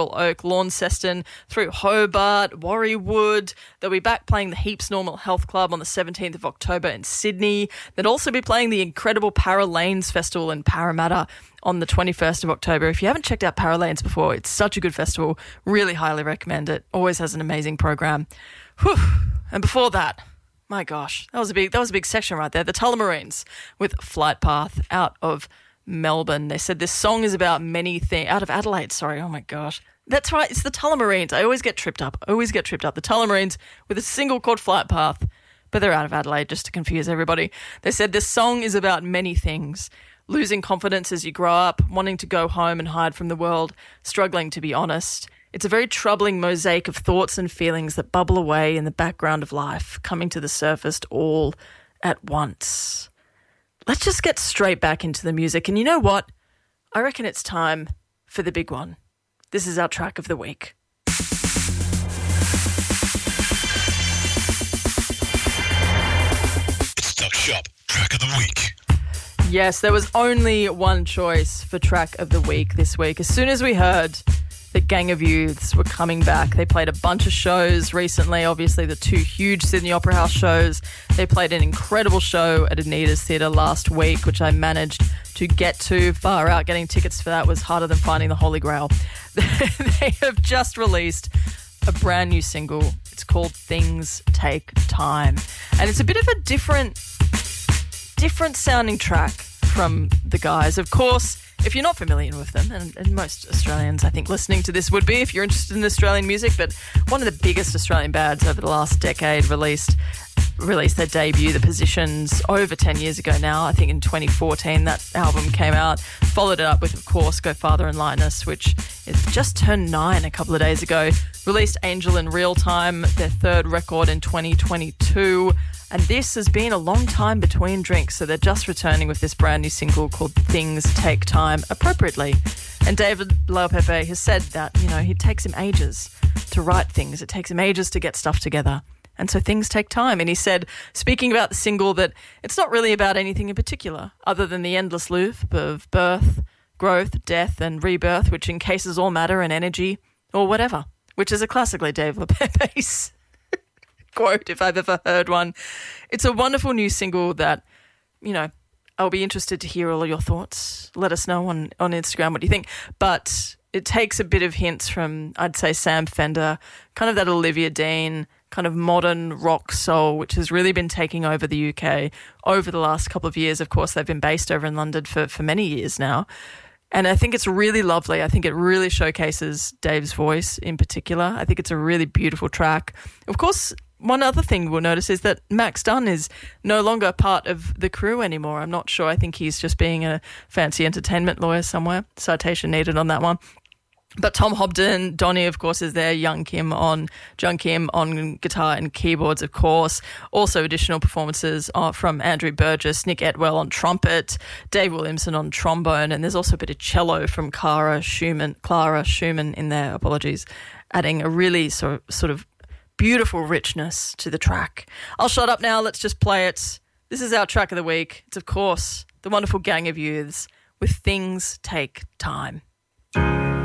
Royal Oak, Launceston, through Hobart, Warriewood. They'll be back playing the Heaps Normal Health Club on the 17th of October in Sydney. They'll also be playing the incredible Para Lanes Festival in Parramatta on the 21st of October. If you haven't checked out Para Lanes before, it's such a good festival. Really highly recommend it. Always has an amazing program. Whew. And before that, my gosh, that was a big section right there. The Tullamarines with Flight Path out of Melbourne. They said this song is about many things. Out of Adelaide, sorry. Oh my gosh. That's right. It's the Tullamarines. I always get tripped up. The Tullamarines with a single called Flight Path, but they're out of Adelaide, just to confuse everybody. They said this song is about many things. Losing confidence as you grow up, wanting to go home and hide from the world, struggling to be honest. It's a very troubling mosaic of thoughts and feelings that bubble away in the background of life, coming to the surface all at once. Let's just get straight back into the music. And you know what? I reckon it's time for the big one. This is our track of the week. Stuck Shop Track of the Week. Yes, there was only one choice for track of the week this week. As soon as we heard that Gang of Youths were coming back, they played a bunch of shows recently, obviously the two huge Sydney Opera House shows. They played an incredible show at Anita's Theatre last week, which I managed to get to. Far out, getting tickets for that was harder than finding the Holy Grail. They have just released a brand new single. It's called Things Take Time. And it's a bit of a different sounding track from the guys. Of course, if you're not familiar with them, and most Australians, I think, listening to this would be if you're interested in Australian music, but one of the biggest Australian bands over the last decade released their debut, The Positions, over 10 years ago now. I think in 2014 that album came out. Followed it up with, of course, Go Farther and Lightness, which is just turned 9 a couple of days ago. Released Angel in Real Time, their third record in 2022. And this has been a long time between drinks, so they're just returning with this brand new single called Things Take Time, appropriately. And David Laupepe has said that, it takes him ages to write things. It takes him ages to get stuff together. And so things take time. And he said, speaking about the single, that it's not really about anything in particular, other than the endless loop of birth, growth, death, and rebirth, which encases all matter and energy, or whatever, which is a classically Dave Laupepe's quote, if I've ever heard one. It's a wonderful new single that, I'll be interested to hear all of your thoughts. Let us know on Instagram what you think. But it takes a bit of hints from, I'd say, Sam Fender, kind of that Olivia Dean, kind of modern rock soul, which has really been taking over the UK over the last couple of years. Of course, they've been based over in London for many years now. And I think it's really lovely. I think it really showcases Dave's voice in particular. I think it's a really beautiful track. Of course, one other thing we'll notice is that Max Dunn is no longer part of the crew anymore. I'm not sure. I think he's just being a fancy entertainment lawyer somewhere. Citation needed on that one. But Tom Hobden, Donny, of course, is there. Jung Kim on guitar and keyboards, of course. Also additional performances are from Andrew Burgess, Nick Etwell on trumpet, Dave Williamson on trombone, and there's also a bit of cello from Clara Schumann in there, apologies, adding a really sort of beautiful richness to the track. I'll shut up now. Let's just play it. This is our track of the week. It's, of course, the wonderful Gang of Youths with Things Take Time.